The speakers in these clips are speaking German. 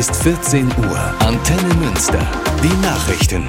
Ist 14 Uhr. Antenne Münster. Die Nachrichten.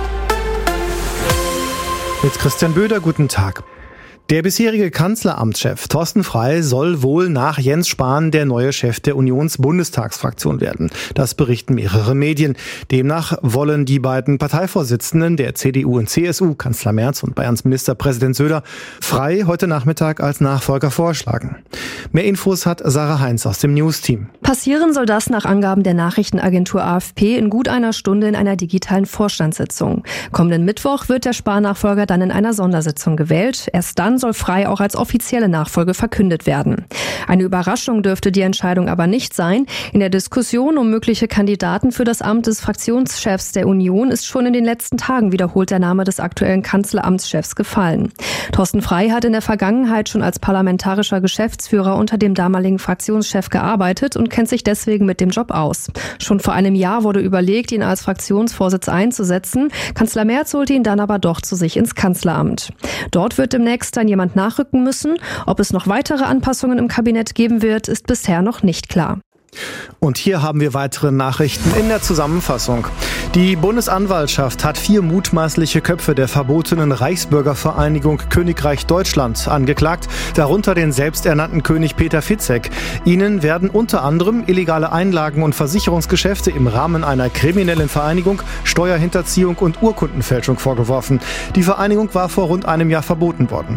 Mit Christian Böder, guten Tag. Der bisherige Kanzleramtschef Thorsten Frey soll wohl nach Jens Spahn der neue Chef der Unions-Bundestagsfraktion werden. Das berichten mehrere Medien. Demnach wollen die beiden Parteivorsitzenden der CDU und CSU, Kanzler Merz und Bayerns Ministerpräsident Söder, Frey heute Nachmittag als Nachfolger vorschlagen. Mehr Infos hat Sarah Heinz aus dem News-Team. Passieren soll das nach Angaben der Nachrichtenagentur AFP in gut einer Stunde in einer digitalen Vorstandssitzung. Kommenden Mittwoch wird der Spahn-Nachfolger dann in einer Sondersitzung gewählt. Erst dann soll Frey auch als offizielle Nachfolge verkündet werden. Eine Überraschung dürfte die Entscheidung aber nicht sein. In der Diskussion um mögliche Kandidaten für das Amt des Fraktionschefs der Union ist schon in den letzten Tagen wiederholt der Name des aktuellen Kanzleramtschefs gefallen. Thorsten Frey hat in der Vergangenheit schon als parlamentarischer Geschäftsführer unter dem damaligen Fraktionschef gearbeitet und kennt sich deswegen mit dem Job aus. Schon vor einem Jahr wurde überlegt, ihn als Fraktionsvorsitz einzusetzen. Kanzler Merz holte ihn dann aber doch zu sich ins Kanzleramt. Dort wird demnächst dann jemand nachrücken müssen. Ob es noch weitere Anpassungen im Kabinett geben wird, ist bisher noch nicht klar. Und hier haben wir weitere Nachrichten in der Zusammenfassung. Die Bundesanwaltschaft hat 4 mutmaßliche Köpfe der verbotenen Reichsbürgervereinigung Königreich Deutschland angeklagt, darunter den selbsternannten König Peter Fitzek. Ihnen werden unter anderem illegale Einlagen und Versicherungsgeschäfte im Rahmen einer kriminellen Vereinigung, Steuerhinterziehung und Urkundenfälschung vorgeworfen. Die Vereinigung war vor rund einem Jahr verboten worden.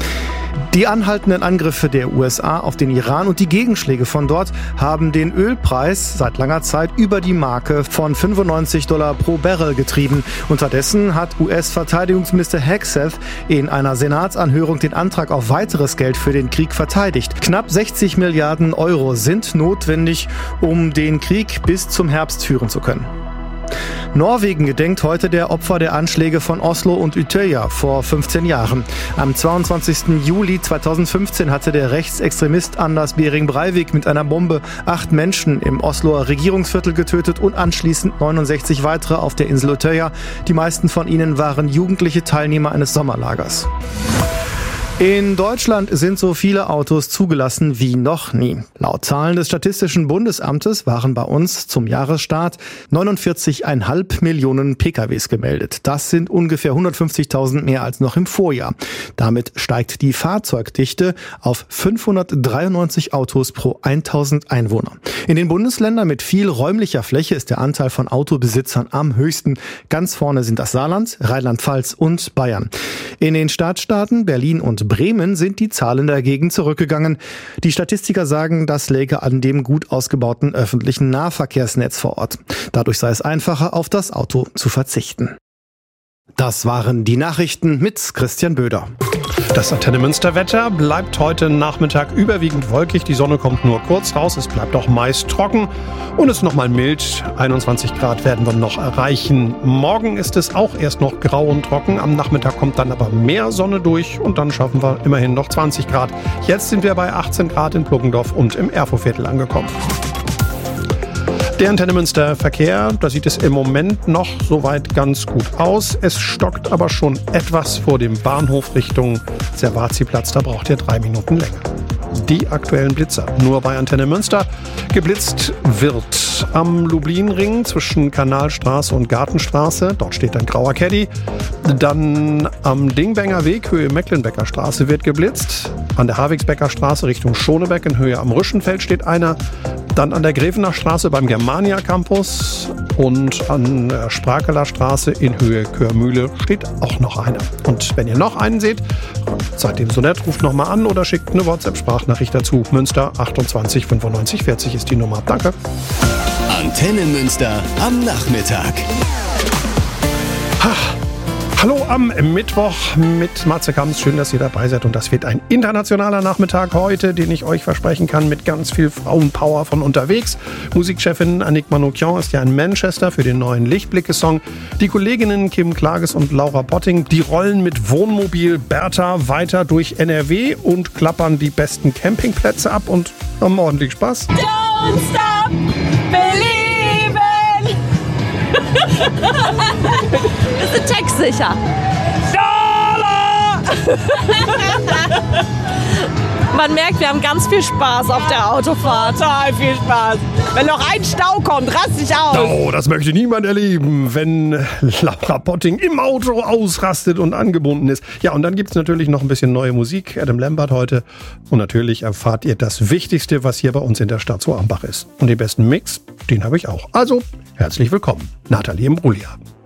Die anhaltenden Angriffe der USA auf den Iran und die Gegenschläge von dort haben den Ölpreis seit langer Zeit über die Marke von $95 pro Barrel getrieben. Unterdessen hat US-Verteidigungsminister Hegseth in einer Senatsanhörung den Antrag auf weiteres Geld für den Krieg verteidigt. Knapp 60 Milliarden Euro sind notwendig, um den Krieg bis zum Herbst führen zu können. Norwegen gedenkt heute der Opfer der Anschläge von Oslo und Utøya vor 15 Jahren. Am 22. Juli 2015 hatte der Rechtsextremist Anders Behring Breivik mit einer Bombe 8 Menschen im Osloer Regierungsviertel getötet und anschließend 69 weitere auf der Insel Utøya. Die meisten von ihnen waren jugendliche Teilnehmer eines Sommerlagers. In Deutschland sind so viele Autos zugelassen wie noch nie. Laut Zahlen des Statistischen Bundesamtes waren bei uns zum Jahresstart 49,5 Millionen PKWs gemeldet. Das sind ungefähr 150.000 mehr als noch im Vorjahr. Damit steigt die Fahrzeugdichte auf 593 Autos pro 1.000 Einwohner. In den Bundesländern mit viel räumlicher Fläche ist der Anteil von Autobesitzern am höchsten. Ganz vorne sind das Saarland, Rheinland-Pfalz und Bayern. In den Stadtstaaten Berlin und Bremen sind die Zahlen dagegen zurückgegangen. Die Statistiker sagen, das läge an dem gut ausgebauten öffentlichen Nahverkehrsnetz vor Ort. Dadurch sei es einfacher, auf das Auto zu verzichten. Das waren die Nachrichten mit Christian Böder. Das Antenne Münster Wetter bleibt heute Nachmittag überwiegend wolkig. Die Sonne kommt nur kurz raus. Es bleibt auch meist trocken und es ist nochmal mild. 21 Grad werden wir noch erreichen. Morgen ist es auch erst noch grau und trocken. Am Nachmittag kommt dann aber mehr Sonne durch und dann schaffen wir immerhin noch 20 Grad. Jetzt sind wir bei 18 Grad in Pluggendorf und im Erfurtviertel angekommen. Der Antenne Münster Verkehr, da sieht es im Moment noch soweit ganz gut aus. Es stockt aber schon etwas vor dem Bahnhof Richtung Servazi-Platz. Da braucht ihr 3 Minuten länger. Die aktuellen Blitzer nur bei Antenne Münster. Geblitzt wird am Lublinring zwischen Kanalstraße und Gartenstraße. Dort steht ein grauer Caddy. Dann am Dingbenger Weg, Höhe Mecklenbecker Straße, wird geblitzt. An der Havigsbecker Straße Richtung Schonebeck in Höhe am Rüschenfeld steht einer. Dann an der Grevener Straße beim Germania Campus und an der Sprakeler Straße in Höhe Körmühle steht auch noch einer. Und wenn ihr noch einen seht, seid dem so nett, ruft nochmal an oder schickt eine WhatsApp-Sprachnachricht dazu. Münster 28 95 40 ist die Nummer. Danke. Antenne Münster am Nachmittag. Hallo am Mittwoch mit Matze Kamps. Schön, dass ihr dabei seid. Und das wird ein internationaler Nachmittag heute, den ich euch versprechen kann, mit ganz viel Frauenpower von unterwegs. Musikchefin Annick Manoukian ist ja in Manchester für den neuen Lichtblicke-Song. Die Kolleginnen Kim Klages und Laura Potting, die rollen mit Wohnmobil Bertha weiter durch NRW und klappern die besten Campingplätze ab und haben ordentlich Spaß. Don't stop believing! Wir sind textsicher. Man merkt, wir haben ganz viel Spaß auf der Autofahrt. Total viel Spaß. Wenn noch ein Stau kommt, rast dich aus. Oh, das möchte niemand erleben, wenn Laura Potting im Auto ausrastet und angebunden ist. Ja, und dann gibt's natürlich noch ein bisschen neue Musik. Adam Lambert heute. Und natürlich erfahrt ihr das Wichtigste, was hier bei uns in der Stadt so am Bach ist. Und den besten Mix, den habe ich auch. Also, herzlich willkommen, Nathalie Imbruglia.